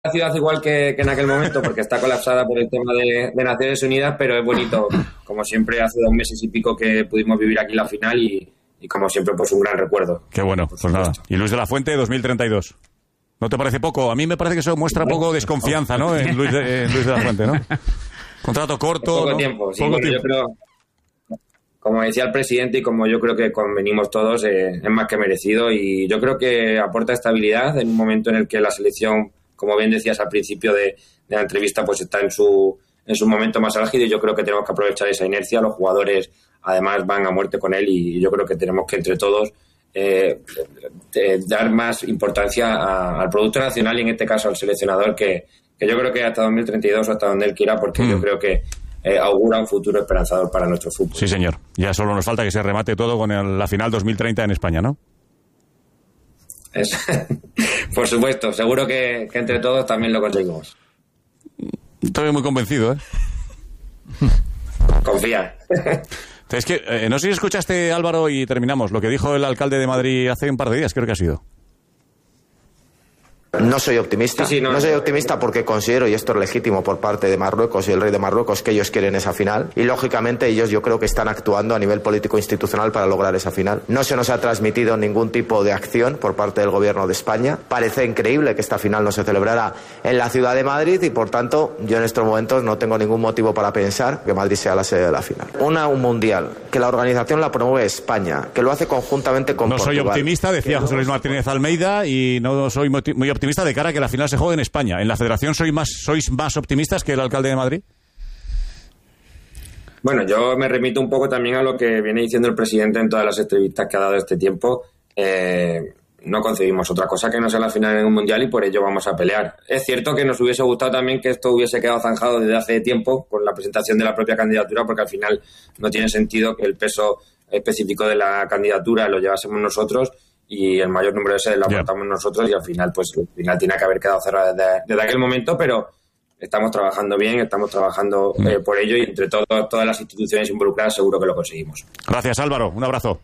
la ciudad igual que en aquel momento, porque está colapsada por el tema de Naciones Unidas, pero es bonito, como siempre, hace 2 meses y pico que pudimos vivir aquí la final y como siempre, pues un gran recuerdo. Qué bueno, pues nada. Y Luis de la Fuente, 2032. ¿No te parece poco? A mí me parece que eso muestra poco desconfianza, ¿no? En Luis de la Fuente, ¿no? Contrato corto, poco ¿no? Tiempo, sí, poco tiempo. Yo creo, como decía el presidente y como yo creo que convenimos todos, es más que merecido y yo creo que aporta estabilidad en un momento en el que la selección, como bien decías al principio de la entrevista, pues está en su momento más álgido y yo creo que tenemos que aprovechar esa inercia. Los jugadores además van a muerte con él y yo creo que tenemos que entre todos dar más importancia al producto nacional y en este caso al seleccionador que yo creo que hasta 2032 o hasta donde él quiera, porque yo creo que augura un futuro esperanzador para nuestro fútbol. Sí, señor. Ya solo nos falta que se remate todo con la final 2030 en España, ¿no? Por supuesto, seguro que entre todos también lo conseguimos. Estoy muy convencido, ¿eh? Confía. Es que, no sé si escuchaste, Álvaro, y terminamos, lo que dijo el alcalde de Madrid hace un par de días, creo que ha sido. No soy optimista. No soy optimista porque considero, y esto es legítimo por parte de Marruecos y el rey de Marruecos, que ellos quieren esa final. Y lógicamente ellos yo creo que están actuando a nivel político-institucional para lograr esa final. No se nos ha transmitido ningún tipo de acción por parte del gobierno de España. Parece increíble que esta final no se celebrara en la ciudad de Madrid y por tanto yo en estos momentos no tengo ningún motivo para pensar que Madrid sea la sede de la final. Un mundial, que la organización la promueve España, que lo hace conjuntamente con Portugal. No soy optimista, decía José Luis Martínez Almeida, y no soy muy optimista de cara a que la final se juegue en España. ¿En la Federación sois más optimistas que el alcalde de Madrid? Bueno, yo me remito un poco también a lo que viene diciendo el presidente en todas las entrevistas que ha dado este tiempo. No concebimos otra cosa que no sea la final en un mundial y por ello vamos a pelear. Es cierto que nos hubiese gustado también que esto hubiese quedado zanjado desde hace tiempo con la presentación de la propia candidatura, porque al final no tiene sentido que el peso específico de la candidatura lo llevásemos nosotros y el mayor número de sedes lo aportamos nosotros y al final pues el final tiene que haber quedado cerrado desde aquel momento, pero estamos trabajando bien, estamos trabajando por ello y entre todas las instituciones involucradas seguro que lo conseguimos. Gracias, Álvaro, un abrazo.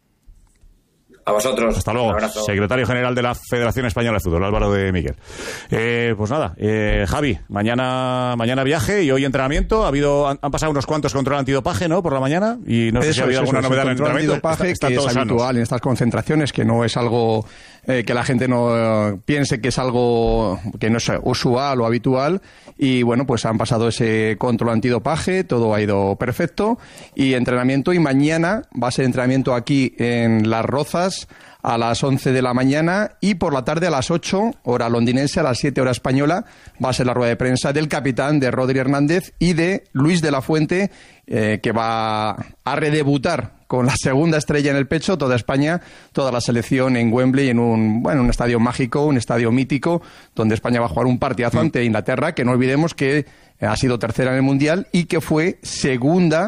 A vosotros. Hasta luego. Secretario General de la Federación Española de Fútbol, Álvaro de Miguel. Pues nada, Javi, mañana viaje y hoy entrenamiento. Han pasado unos cuantos control antidopaje, ¿no? Por la mañana. Y no sé si ha habido alguna novedad en el entrenamiento. Antidopaje que es habitual en estas concentraciones, que no es algo que la gente no piense que es algo que no es usual o habitual. Y bueno, pues han pasado ese control antidopaje, todo ha ido perfecto. Y entrenamiento, y mañana va a ser entrenamiento aquí en Las Rozas a las 11 de la mañana y por la tarde a las 8, hora londinense, a las 7 hora española, va a ser la rueda de prensa del capitán, de Rodri Hernández y de Luis de la Fuente, que va a redebutar con la segunda estrella en el pecho, toda España, toda la selección en Wembley, en un estadio mágico, un estadio mítico, donde España va a jugar un partidazo ante Inglaterra, que no olvidemos que ha sido tercera en el Mundial y que fue segunda,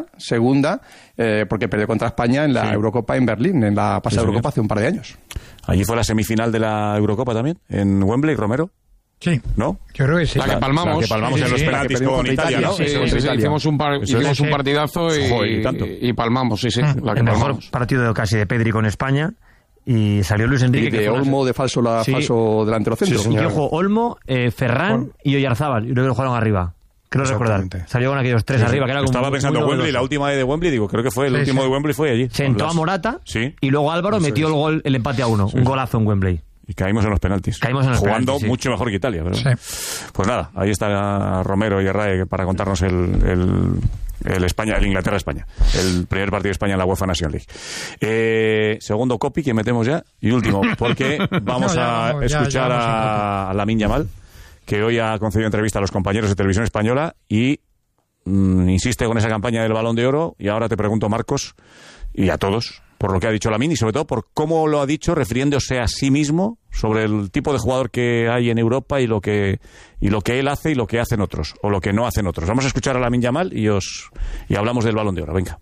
porque perdió contra España en la Eurocopa en Berlín, en la pasada Eurocopa hace un par de años. ¿Allí fue la semifinal de la Eurocopa también? ¿En Wembley, Romero? Sí. ¿No? Yo creo que sí. La que palmamos en los penaltis con Italia, ¿no? Sí, hicimos un partidazo y palmamos, sí. El mejor partido casi de Pedri con España. Y salió Luis Enrique. Y de Olmo de falso delantero centro. Sí, ojo, Olmo, Ferran y Oyarzábal. Y luego lo jugaron arriba. Creo recordar. Salió con aquellos tres arriba. Que era estaba pensando Wembley, la última de Wembley, digo, creo que fue el último de Wembley fue allí. Sentó a Morata y luego Álvaro metió el gol, el empate a 1. Un golazo en Wembley. Y caímos en los penaltis. Jugando mucho mejor que Italia. Pero... Pues nada, ahí está Romero y Arrae para contarnos el Inglaterra-España. El primer partido de España en la UEFA Nation League. Segundo copy que metemos ya. Y último, porque vamos a escuchar a Lamine Yamal, que hoy ha concedido entrevista a los compañeros de Televisión Española y insiste con esa campaña del Balón de Oro. Y ahora te pregunto, Marcos, y a todos, por lo que ha dicho Lamine y sobre todo por cómo lo ha dicho refiriéndose a sí mismo sobre el tipo de jugador que hay en Europa y lo que él hace y lo que hacen otros o lo que no hacen otros. Vamos a escuchar a Lamine Yamal y hablamos del Balón de Oro. Venga.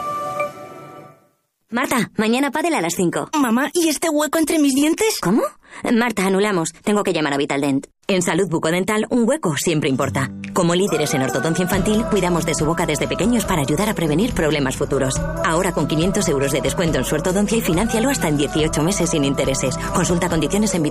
Marta, mañana pádel a las 5. Mamá, ¿y este hueco entre mis dientes? ¿Cómo? Marta, anulamos. Tengo que llamar a Vitaldent. En salud bucodental, un hueco siempre importa. Como líderes en ortodoncia infantil, cuidamos de su boca desde pequeños para ayudar a prevenir problemas futuros. Ahora con 500 euros de descuento en su ortodoncia y financialo hasta en 18 meses sin intereses. Consulta condiciones en